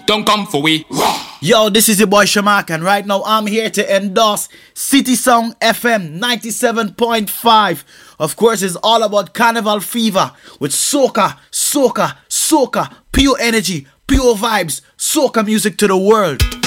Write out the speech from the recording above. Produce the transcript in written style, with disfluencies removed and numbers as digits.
don't come for we. Yo, this is your boy Shamak, and right now I'm here to endorse City Song FM 97.5. Of course, it's all about Carnival Fever with soca, pure energy, pure vibes, soca music to the world.